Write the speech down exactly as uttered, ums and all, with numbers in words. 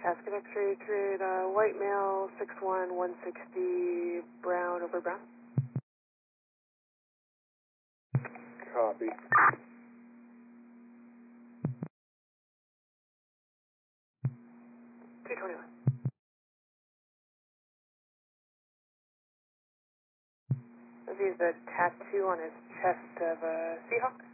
Casket X-ray, create uh, white male, six one, one sixty, brown over brown. Copy. two twenty-one. Is he the tattoo on his chest of a Seahawk?